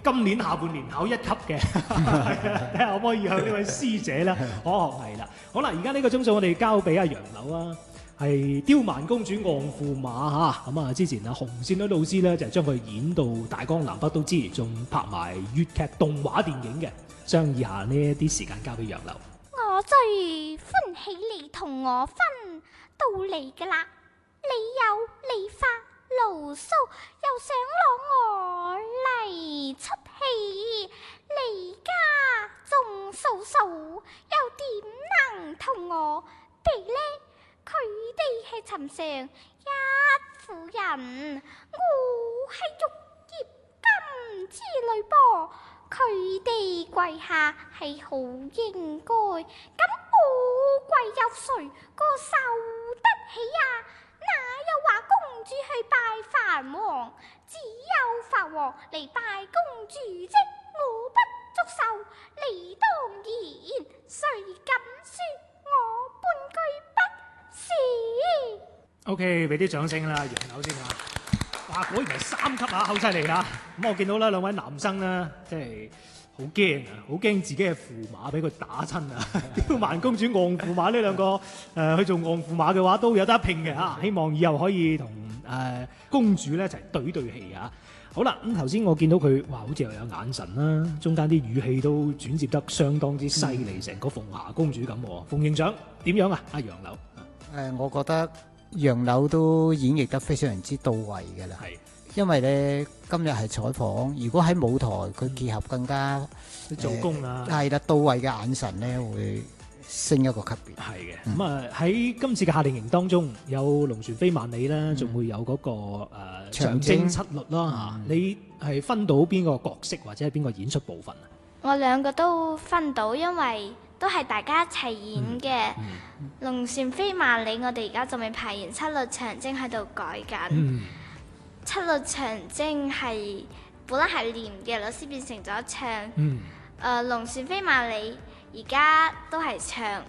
今年下半年考1級嘅，睇下可唔可以向呢位師姐咧可學藝啦。好啦，而家呢個鐘數我哋交俾阿楊柳啊，係刁蠻公主昂駙馬嚇。咁啊，之前啊紅線女老師咧就係將佢演到大江南北都知，仲拍埋粵劇動畫電影嘅。將以下呢一啲時間交俾楊柳。 我最歡喜你同我分到嚟㗎啦，你有理髮牢騷，又想攞我嚟出氣，你家仲數數，又點能同我比呢？佢哋係尋常一婦人，我係玉葉金之類噃。佢哋跪下係好應該，咁我跪有誰個受得起呀？哪有話公主去拜藩王，只有藩王嚟拜公主啫。我不足受，你當然，誰敢說我半句不是 OK， 俾啲掌聲啦，楊柳先啊！哇，果然係3級啊，好犀利啊！咁我見到咧兩位男生咧，即係好驚啊，好驚自己嘅駙馬俾佢打親啊！刁蠻公主昂駙馬呢兩個去做昂駙馬嘅話都有得一拼嘅啊！希望以後可以同公主咧一齊對戲啊！好啦，咁頭先我見到佢哇，好似又有眼神啦，中間啲語氣都轉接得相當之犀利，成個鳳霞公主咁喎。鳳營長點樣啊？阿楊柳我覺得楊柳都演繹得非常之到位嘅啦。係，因為咧今日係採訪，如果喺舞台佢結合更加做工啊， 係啦，到位嘅眼神咧會升一個級別。 係嘅。咁啊喺今次嘅夏令營當中，有龍船飛萬里啦，仲會有嗰個長征七律啦。你係分到邊個角色或者係邊個演出部分啊？ 我兩個都分到，因為都係大家一齊演嘅。龍船飛萬里，我哋而家仲未排完，七律長征喺度改緊。七律長征係本來係練嘅，老師變成咗唱。龍船飛萬里而家都係唱。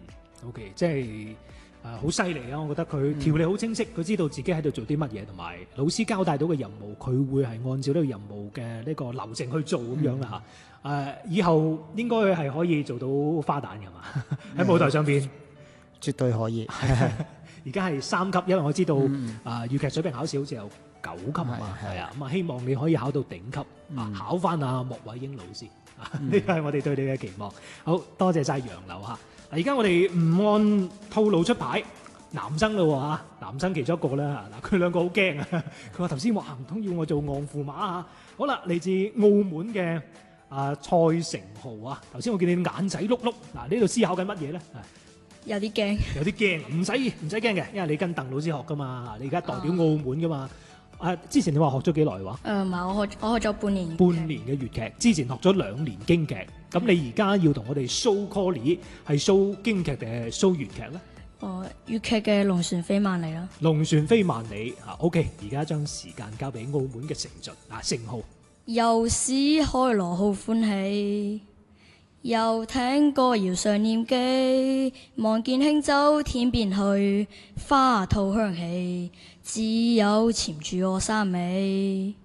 OK， 即係好犀利啊！我覺得佢條理好清晰，佢知道自己喺度做啲乜嘢，同埋老師交代到嘅任務，佢會係按照呢個任務嘅呢個流程去做咁樣啦嚇。以後應該係可以做到花旦㗎嘛？喺舞台上邊絕對可以。 而家係3級，因為我知道粵劇水平考試好似有9級啊嘛。係啊，咁啊希望你可以考到頂級考翻阿莫偉英老師。呢個係我哋對你嘅期望。好多謝晒楊柳嚇。而家我哋唔按套路出牌，男生咯嚇，男生其中一個啦。嗱，佢兩個好驚啊！佢話頭先話唔通要我做昂駙馬啊！好啦，嚟自澳門嘅蔡成浩啊，頭先我見你眼仔碌碌，嗱呢度思考緊乜嘢咧？ 有啲驚， 有啲驚，唔使驚嘅，因為你跟鄧老師學噶嘛，你而家代表澳門噶嘛。之前你話學咗幾耐話？ 唔係，我學咗半年。 半年嘅粵劇，之前學咗2年京劇，咁你而家要同我哋 show Colly 係 show 京劇定係 show 粵劇咧？ 粵劇嘅龍船飛萬里啦。 龍船飛萬里OK， 而家將時間交俾澳門嘅成俊成浩。 又是開羅好歡喜，又聽歌謠上念機，望見輕舟天邊去，花吐香氣，只有纏住我衫尾。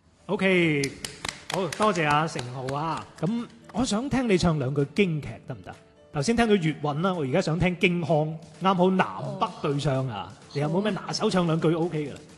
OK， 好多謝阿成浩啊！咁我想聽你唱2句京劇得唔得？頭先聽到粵韻啦，我而家想聽京腔，啱好南北對唱啊！你有冇咩拿手唱2句 OK 㗎啦？